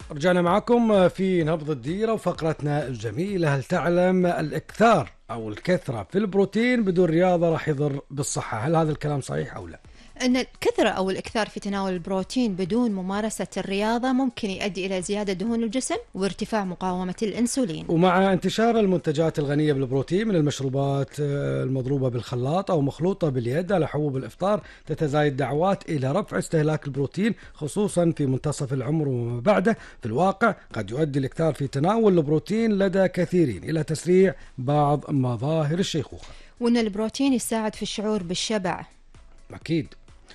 رجعنا معكم في نبض الديرة وفقرتنا الجميلة. هل تعلم الإكثار أو الكثرة في البروتين بدون رياضة راح يضر بالصحة؟ هل هذا الكلام صحيح أو لا؟ أن الكثرة أو الإكثار في تناول البروتين بدون ممارسة الرياضة ممكن يؤدي إلى زيادة دهون الجسم وارتفاع مقاومة الأنسولين. ومع انتشار المنتجات الغنية بالبروتين من المشروبات المضروبة بالخلاط أو مخلوطة باليد على حبوب الإفطار، تتزايد دعوات إلى رفع استهلاك البروتين خصوصا في منتصف العمر وما بعده. في الواقع قد يؤدي الإكثار في تناول البروتين لدى كثيرين إلى تسريع بعض مظاهر الشيخوخة. وأن البروتين يساعد في الشعور بالشبع، أكيد،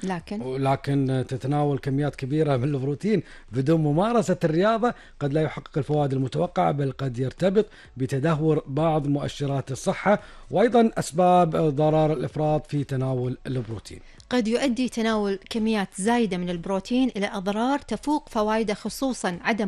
لكن تتناول كميات كبيرة من البروتين بدون ممارسة الرياضة قد لا يحقق الفوائد المتوقعة، بل قد يرتبط بتدهور بعض مؤشرات الصحة، وأيضا أسباب ضرر الإفراط في تناول البروتين. قد يؤدي تناول كميات زايدة من البروتين إلى أضرار تفوق فوائده، خصوصا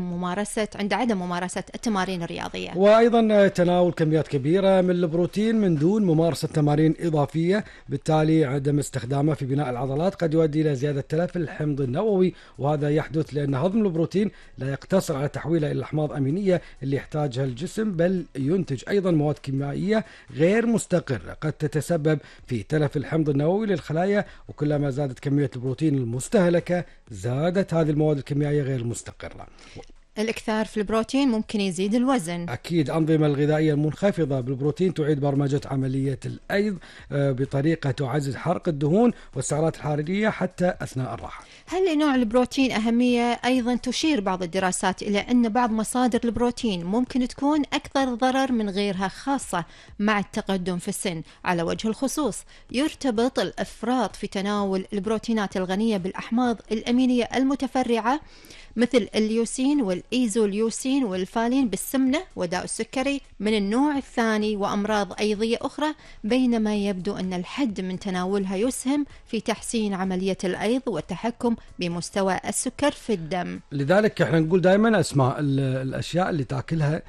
عند عدم ممارسة التمارين الرياضية. وأيضا تناول كميات كبيرة من البروتين من دون ممارسة تمارين إضافية، بالتالي عدم استخدامه في بناء العضلات قد يؤدي إلى زيادة تلف الحمض النووي، وهذا يحدث لأن هضم البروتين لا يقتصر على تحويله إلى أحماض أمينية اللي يحتاجها الجسم، بل ينتج أيضا مواد كيميائية غير مستقرة قد تتسبب في تلف الحمض النووي للخلايا. وكلما زادت كمية البروتين المستهلكة زادت هذه المواد الكيميائية غير المستقرة. الإكثار في البروتين ممكن يزيد الوزن. أكيد، أنظمة الغذائية المنخفضة بالبروتين تعيد برمجة عملية الأيض بطريقة تعزز حرق الدهون والسعرات الحرارية حتى أثناء الراحة. هل لنوع البروتين أهمية؟ أيضا تشير بعض الدراسات إلى أن بعض مصادر البروتين ممكن تكون أكثر ضرر من غيرها، خاصة مع التقدم في السن. على وجه الخصوص يرتبط الإفراط في تناول البروتينات الغنية بالأحماض الأمينية المتفرعة مثل الليوسين والإيزوليوسين والفالين بالسمنة وداء السكري من النوع الثاني وأمراض أيضية أخرى، بينما يبدو أن الحد من تناولها يسهم في تحسين عملية الأيض والتحكم بمستوى السكر في الدم. لذلك احنا نقول دائما أسماء الأشياء اللي تاكلها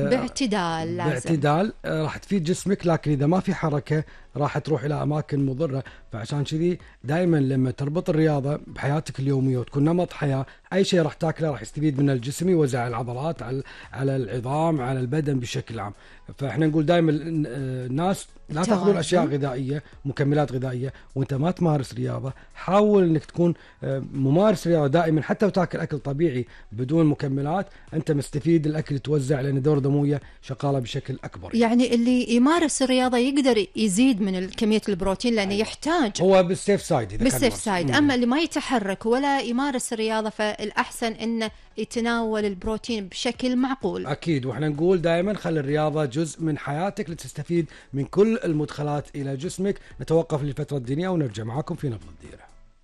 باعتدال لازم. باعتدال راح تفيد جسمك، لكن إذا ما في حركة راح تروح إلى أماكن مضرة. فعشان كذي دائما لما تربط الرياضة بحياتك اليومية وتكون نمط حياة، أي شيء راح تاكله راح يستفيد من الجسم، يوزع العضلات على العظام على البدن بشكل عام. فاحنا نقول دائما الناس لا تاخذون أشياء غذائية مكملات غذائية وانت ما تمارس رياضة. حاول انك تكون ممارس رياضة دائما، حتى وتاكل أكل طبيعي بدون مكملات انت مستفيد، الأكل يتوزع لأن الدورة الدموية شغالة بشكل أكبر. يعني اللي يمارس الرياضة يقدر يزيد من كمية البروتين لأنه يحتاج، هو بالسيف سايد إذا بالسيف سايد. أما اللي ما يتحرك ولا يمارس الرياضة فالأحسن إنه يتناول البروتين بشكل معقول. أكيد، وإحنا نقول دائما خلي الرياضة جزء من حياتك لتستفيد من كل المدخلات إلى جسمك. نتوقف لفترة الدنيا ونرجع معاكم في نبض الديرة.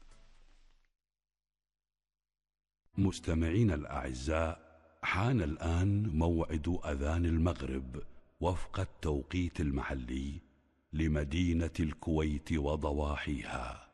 مستمعين الأعزاء، حان الآن موعد أذان المغرب وفق التوقيت المحلي لمدينة الكويت وضواحيها.